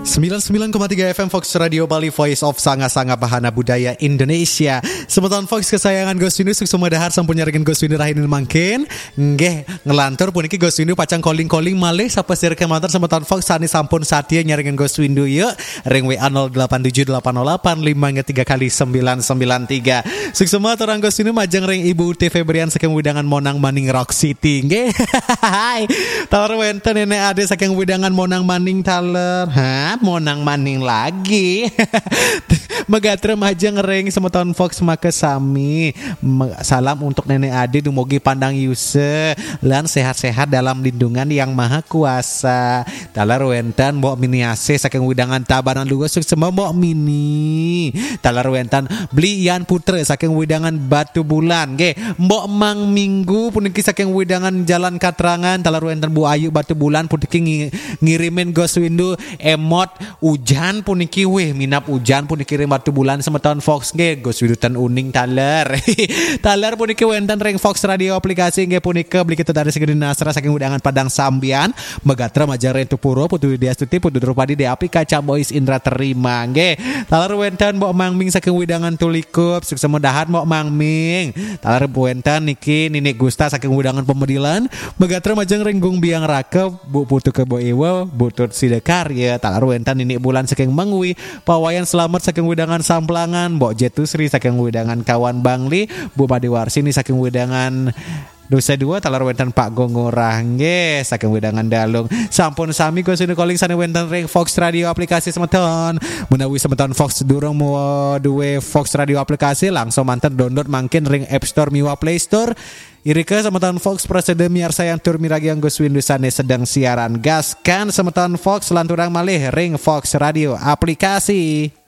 99,3 FM Fox Radio Bali, Voice of Sanga-Sanga Bahana Budaya Indonesia. Semeton Fox kesayangan Ghost Windu sukses dahar sampun nyarekeun Ghost Windu rahin mangkin. Nggih, ngelantur puniki Ghost Windu pacang calling-calling malih sapa sirke mantar semeton Fox sani sampun satya nyarekeun Ghost Windu yeuh. Ring WA 087808 kali 993. Sukses orang Ghost Windu majang ring Ibu T Febrian saking widangan Monang Maning Rock City. Nggih. Talar wenten nenek ade saking widangan Monang Maning taler. Monang maning lagi. Megatre majang ring semeton Fox make sami. Salam untuk nenek ade dumugi pandang yuse lan sehat-sehat dalam lindungan yang maha kuasa. Talar wentan mbok miniase saking widangan Tabanan Lugo sukses mbok mini. Talar wentan Blian Putre saking widangan Batu Bulan. Nggih, mbok Mang Minggu puniki saking widangan Jalan Katrangan. Talar wentan Bu Ayu Batu Bulan puniki ngirimin Ghost Windu emot hujan puniki minap hujan puniki kirim Batu Bulan semeton Fox nggih Ghost Windu ten uning taler. Taler puniki wenten ring Fox Radio aplikasi nggih punika beli kita dari segede nasra saking widangan Padang Sambian Megatra Majare Tupuro Putu Widya Stuti Putu Drupadi di Api Kaca Boys Indra Terima nggih. Taler wenten mbok Mang Ming saking widangan Tulikup sukses medahan mbok Mang Ming. Taler wenten niki Ninik Gusta saking widangan Pemedilan Megatra majang ring Gung Biang Rake Bu Putu Kebo Iwa Butut Sidekarya. Taler wentan Ninik Bulan saking Mangwi Pawayan Selamat saking widangan Samplangan Mbok Jetusri saking widangan Kawan Bangli Bu Padiwarsini saking widangan Dosa 2 talar wentan Pak Gongorah nggih saking widangan Dalung. Sampun sami Ghost Windu calling sane wenten ring Fox Radio aplikasi semeton. Menawi semeton Fox durung mau duwe Fox Radio aplikasi langsung manten download mangkin ring App Store miwa Play Store. Irike semeton Fox presede miar sayang tur miragi yang Ghost Windu sane sedang siaran gaskan semeton Fox lanturang malih ring Fox Radio aplikasi.